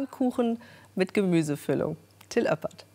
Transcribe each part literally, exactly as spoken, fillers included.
Pfannkuchen mit Gemüsefüllung. Till Oppert.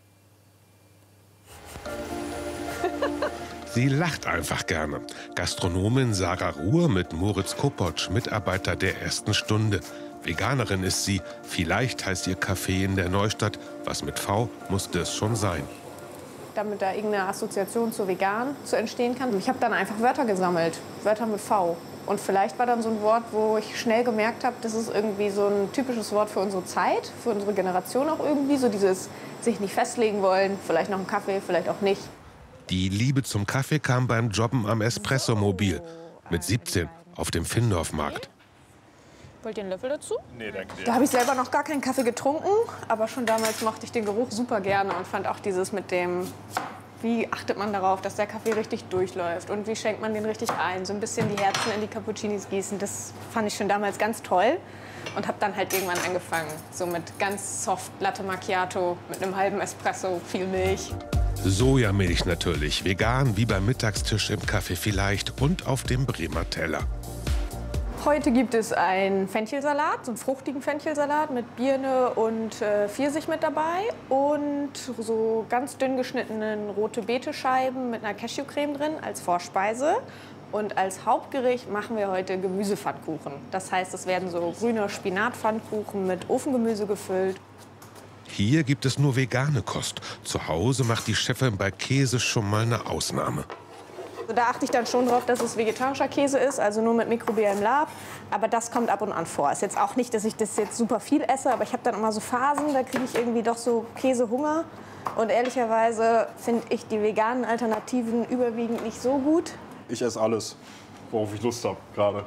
Sie lacht einfach gerne. Gastronomin Sarah Ruhr mit Moritz Kopotsch, Mitarbeiter der ersten Stunde. Veganerin ist sie. Vielleicht heißt ihr Café in der Neustadt. Was mit V musste es schon sein. Damit da irgendeine Assoziation zu vegan zu entstehen kann. Ich habe dann einfach Wörter gesammelt, Wörter mit V. Und vielleicht war dann so ein Wort, wo ich schnell gemerkt habe, das ist irgendwie so ein typisches Wort für unsere Zeit, für unsere Generation auch irgendwie. So dieses sich nicht festlegen wollen, vielleicht noch einen Kaffee, vielleicht auch nicht. Die Liebe zum Kaffee kam beim Jobben am Espresso-Mobil. Mit siebzehn auf dem Findorfmarkt. Wollt ihr einen Löffel dazu? Nee, danke dir. Da habe ich selber noch gar keinen Kaffee getrunken, aber schon damals mochte ich den Geruch super gerne und fand auch dieses mit dem, wie achtet man darauf, dass der Kaffee richtig durchläuft und wie schenkt man den richtig ein, so ein bisschen die Herzen in die Cappuccinis gießen, das fand ich schon damals ganz toll und habe dann halt irgendwann angefangen, so mit ganz soft Latte Macchiato, mit einem halben Espresso, viel Milch. Sojamilch natürlich, vegan wie beim Mittagstisch im Café vielleicht und auf dem Bremer Teller. Heute gibt es einen Fenchelsalat, so einen fruchtigen Fenchelsalat mit Birne und äh, Pfirsich mit dabei und so ganz dünn geschnittenen rote Beetescheiben mit einer Cashewcreme drin als Vorspeise. Und als Hauptgericht machen wir heute Gemüsepfannkuchen. Das heißt, es werden so grüne Spinatpfannkuchen mit Ofengemüse gefüllt. Hier gibt es nur vegane Kost. Zu Hause macht die Chefin bei Käse schon mal eine Ausnahme. Da achte ich dann schon drauf, dass es vegetarischer Käse ist, also nur mit mikrobiellem Lab. Aber das kommt ab und an vor. Ist jetzt auch nicht, dass ich das jetzt super viel esse, aber ich habe dann immer so Phasen, da kriege ich irgendwie doch so Käsehunger. Und ehrlicherweise finde ich die veganen Alternativen überwiegend nicht so gut. Ich esse alles, worauf ich Lust habe gerade.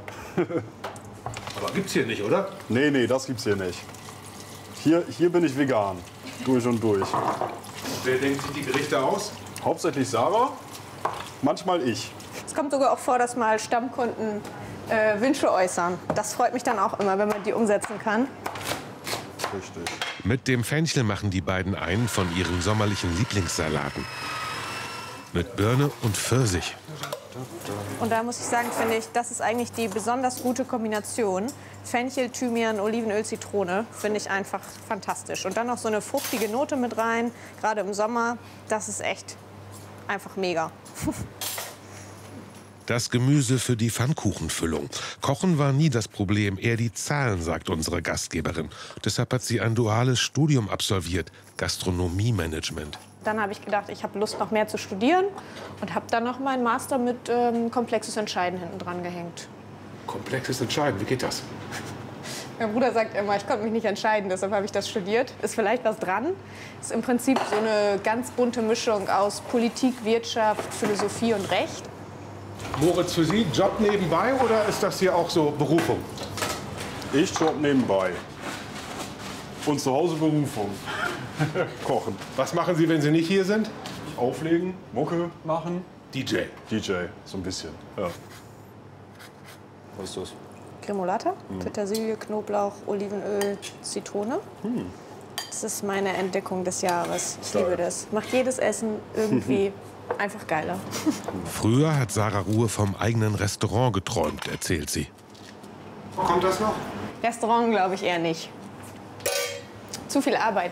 Aber gibt's hier nicht, oder? Nee, nee, das gibt's hier nicht. Hier, hier bin ich vegan, durch und durch. Wer denkt sich die Gerichte aus? Hauptsächlich Sarah, manchmal ich. Es kommt sogar auch vor, dass mal Stammkunden äh, Wünsche äußern. Das freut mich dann auch immer, wenn man die umsetzen kann. Richtig. Mit dem Fenchel machen die beiden einen von ihren sommerlichen Lieblingssalaten. Mit Birne und Pfirsich. Und da muss ich sagen, finde ich, das ist eigentlich die besonders gute Kombination. Fenchel, Thymian, Olivenöl, Zitrone, finde ich einfach fantastisch. Und dann noch so eine fruchtige Note mit rein, gerade im Sommer. Das ist echt einfach mega. Das Gemüse für die Pfannkuchenfüllung. Kochen war nie das Problem, eher die Zahlen, sagt unsere Gastgeberin. Deshalb hat sie ein duales Studium absolviert, Gastronomiemanagement. Dann habe ich gedacht, ich habe Lust, noch mehr zu studieren und habe dann noch meinen Master mit ähm, komplexes Entscheiden hinten dran gehängt. Komplexes Entscheiden, wie geht das? Mein Bruder sagt immer, ich konnte mich nicht entscheiden, deshalb habe ich das studiert. Ist vielleicht was dran. Ist im Prinzip so eine ganz bunte Mischung aus Politik, Wirtschaft, Philosophie und Recht. Moritz, für Sie Job nebenbei oder ist das hier auch so Berufung? Ich Job nebenbei. Und zu Hause Berufung. Kochen. Was machen Sie, wenn Sie nicht hier sind? Auflegen, Mucke machen. D J. D J, so ein bisschen. Ja. Was ist das? Gremolata, mhm. Petersilie, Knoblauch, Olivenöl, Zitrone. Mhm. Das ist meine Entdeckung des Jahres. Ich liebe das. Macht jedes Essen irgendwie einfach geiler. Früher hat Sarah Ruhr vom eigenen Restaurant geträumt, erzählt sie. Kommt das noch? Restaurant glaube ich eher nicht. Zu viel Arbeit.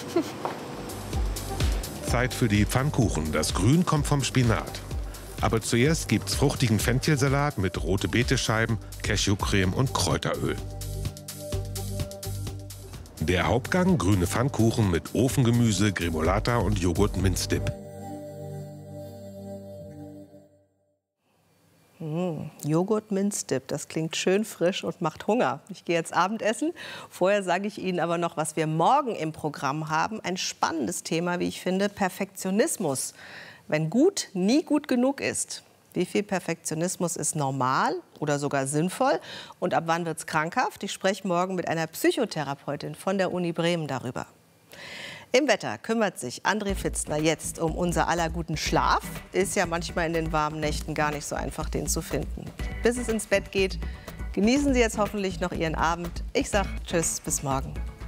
Zeit für die Pfannkuchen. Das Grün kommt vom Spinat. Aber zuerst gibt's fruchtigen Fenchelsalat mit rote Beetescheiben, Cashewcreme und Kräuteröl. Der Hauptgang grüne Pfannkuchen mit Ofengemüse, Gremolata und Joghurt-Minzdip. Mmh, Joghurt-Minzdip, das klingt schön frisch und macht Hunger. Ich gehe jetzt Abendessen. Vorher sage ich Ihnen aber noch, was wir morgen im Programm haben. Ein spannendes Thema, wie ich finde, Perfektionismus. Wenn gut nie gut genug ist. Wie viel Perfektionismus ist normal oder sogar sinnvoll? Und ab wann wird es krankhaft? Ich spreche morgen mit einer Psychotherapeutin von der Uni Bremen darüber. Im Wetter kümmert sich André Pfitzner jetzt um unser aller guten Schlaf. Ist ja manchmal in den warmen Nächten gar nicht so einfach, den zu finden. Bis es ins Bett geht, genießen Sie jetzt hoffentlich noch Ihren Abend. Ich sage Tschüss, bis morgen.